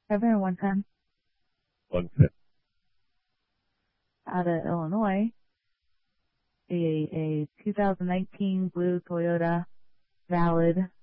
Kevin 110. 110. Out of Illinois. A 2019 blue Toyota Valid